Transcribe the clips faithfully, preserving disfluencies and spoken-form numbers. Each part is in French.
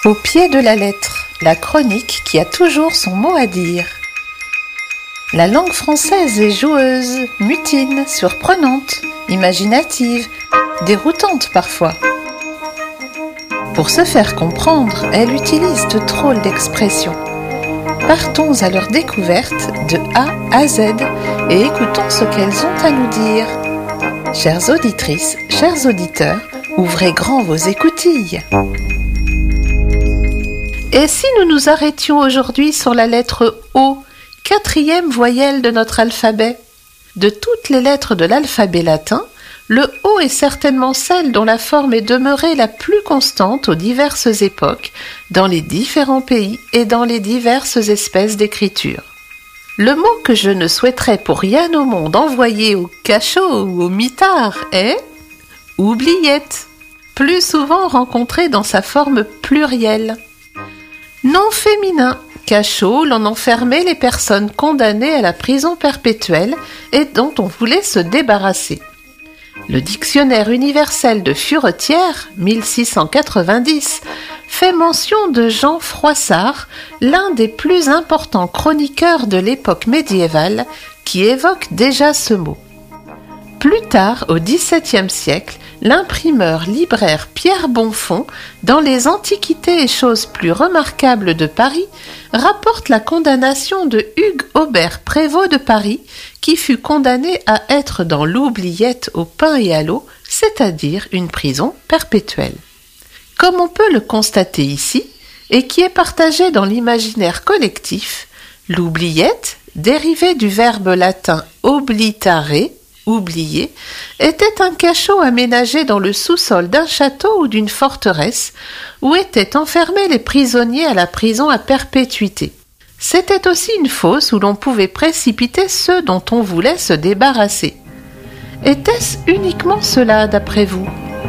Au pied de la lettre, la chronique qui a toujours son mot à dire. La langue française est joueuse, mutine, surprenante, imaginative, déroutante parfois. Pour se faire comprendre, elle utilise de drôles d'expressions. Partons à leur découverte de A à Z et écoutons ce qu'elles ont à nous dire. Chères auditrices, chers auditeurs, ouvrez grand vos écoutilles. Et si nous nous arrêtions aujourd'hui sur la lettre O, quatrième voyelle de notre alphabet? De toutes les lettres de l'alphabet latin, le O est certainement celle dont la forme est demeurée la plus constante aux diverses époques, dans les différents pays et dans les diverses espèces d'écriture. Le mot que je ne souhaiterais pour rien au monde envoyer au cachot ou au mitard est « oubliette », plus souvent rencontré dans sa forme plurielle. Nom féminin, cachot, l'on enfermait les personnes condamnées à la prison perpétuelle et dont on voulait se débarrasser. Le dictionnaire universel de Furetière, mille six cent quatre-vingt-dix, fait mention de Jean Froissart, l'un des plus importants chroniqueurs de l'époque médiévale, qui évoque déjà ce mot. Plus tard, au dix-septième siècle, l'imprimeur libraire Pierre Bonfons, dans les Antiquités et choses plus remarquables de Paris, rapporte la condamnation de Hugues Aubert Prévost de Paris, qui fut condamné à être dans l'oubliette au pain et à l'eau, c'est-à-dire une prison perpétuelle. Comme on peut le constater ici, et qui est partagé dans l'imaginaire collectif, l'oubliette, dérivée du verbe latin oblitare, oublié, était un cachot aménagé dans le sous-sol d'un château ou d'une forteresse, où étaient enfermés les prisonniers à la prison à perpétuité. C'était aussi une fosse où l'on pouvait précipiter ceux dont on voulait se débarrasser. Était-ce uniquement cela d'après vous ?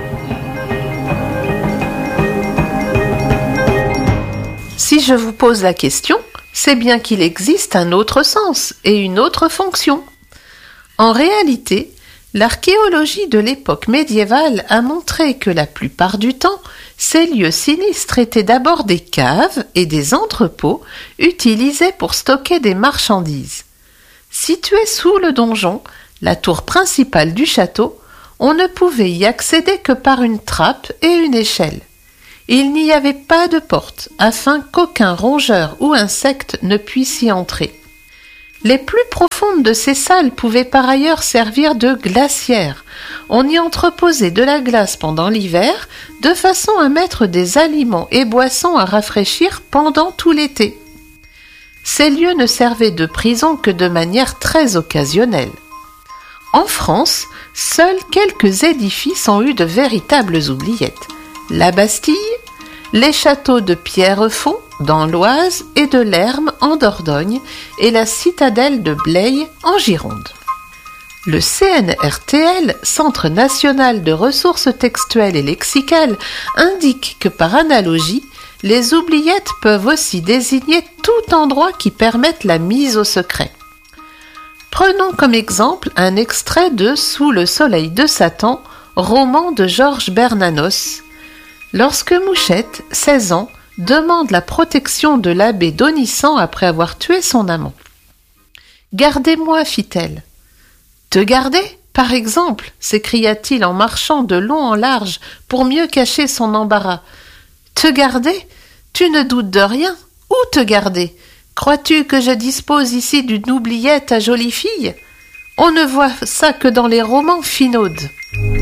Si je vous pose la question, c'est bien qu'il existe un autre sens et une autre fonction. En réalité, l'archéologie de l'époque médiévale a montré que la plupart du temps, ces lieux sinistres étaient d'abord des caves et des entrepôts utilisés pour stocker des marchandises. Situés sous le donjon, la tour principale du château, on ne pouvait y accéder que par une trappe et une échelle. Il n'y avait pas de porte afin qu'aucun rongeur ou insecte ne puisse y entrer. Les plus profondes de ces salles pouvaient par ailleurs servir de glacières. On y entreposait de la glace pendant l'hiver, de façon à mettre des aliments et boissons à rafraîchir pendant tout l'été. Ces lieux ne servaient de prison que de manière très occasionnelle. En France, seuls quelques édifices ont eu de véritables oubliettes. La Bastille, les châteaux de Pierrefonds, dans l'Oise, et de Lermes, en Dordogne, et la citadelle de Blaye, en Gironde. Le C N R T L, Centre national de ressources textuelles et lexicales, indique que par analogie, les oubliettes peuvent aussi désigner tout endroit qui permette la mise au secret. Prenons comme exemple un extrait de « Sous le soleil de Satan », roman de Georges Bernanos. Lorsque Mouchette, seize ans, demande la protection de l'abbé Donissant après avoir tué son amant. « Gardez-moi, fit-elle. »« Te garder, par exemple » s'écria-t-il en marchant de long en large pour mieux cacher son embarras. « Te garder ? Tu ne doutes de rien. Où te garder ? Crois-tu que je dispose ici d'une oubliette à jolie fille ? On ne voit ça que dans les romans finaudes. »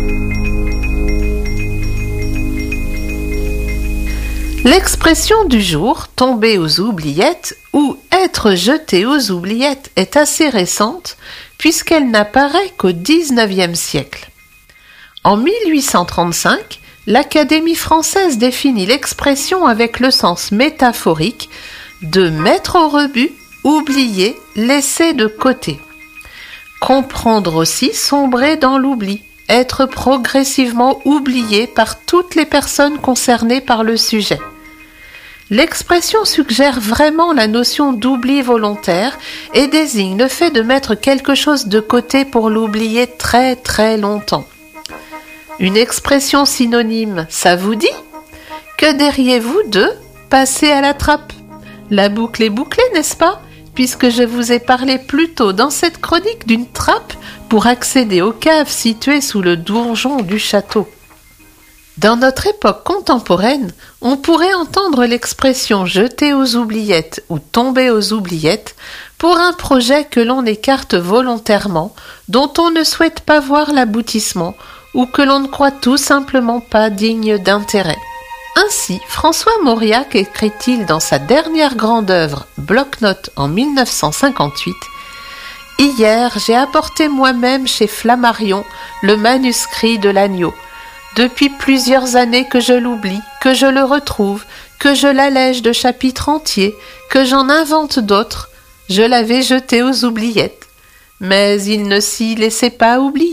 L'expression du jour, tomber aux oubliettes ou être jeté aux oubliettes est assez récente puisqu'elle n'apparaît qu'au dix-neuvième siècle. En mille huit cent trente-cinq, l'Académie française définit l'expression avec le sens métaphorique de mettre au rebut, oublier, laisser de côté. Comprendre aussi sombrer dans l'oubli, être progressivement oublié par toutes les personnes concernées par le sujet. L'expression suggère vraiment la notion d'oubli volontaire et désigne le fait de mettre quelque chose de côté pour l'oublier très très longtemps. Une expression synonyme, ça vous dit ? Que diriez-vous de Passez à la trappe. La boucle est bouclée, n'est-ce pas ? Puisque je vous ai parlé plus tôt dans cette chronique d'une trappe pour accéder aux caves situées sous le donjon du château. Dans notre époque contemporaine, on pourrait entendre l'expression « jeter aux oubliettes » ou « tomber aux oubliettes » pour un projet que l'on écarte volontairement, dont on ne souhaite pas voir l'aboutissement ou que l'on ne croit tout simplement pas digne d'intérêt. Ainsi, François Mauriac écrit-il dans sa dernière grande œuvre, Bloc-Notes en mille neuf cent cinquante-huit, « Hier, j'ai apporté moi-même chez Flammarion le manuscrit de l'agneau. Depuis plusieurs années que je l'oublie, que je le retrouve, que je l'allège de chapitres entiers, que j'en invente d'autres, je l'avais jeté aux oubliettes. Mais il ne s'y laissait pas oublier. »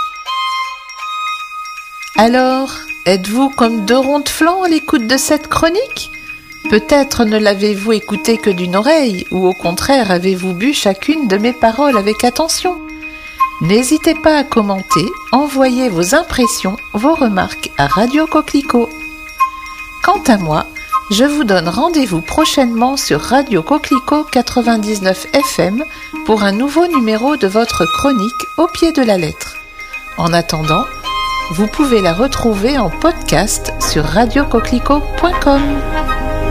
Alors, êtes-vous comme deux ronds de flanc à l'écoute de cette chronique ? Peut-être ne l'avez-vous écoutée que d'une oreille, ou au contraire avez-vous bu chacune de mes paroles avec attention ? N'hésitez pas à commenter, envoyer vos impressions, vos remarques à Radio Coquelicot. Quant à moi, je vous donne rendez-vous prochainement sur Radio Coquelicot quatre-vingt-dix-neuf F M pour un nouveau numéro de votre chronique Au pied de la lettre. En attendant, vous pouvez la retrouver en podcast sur radio coquelicot point com.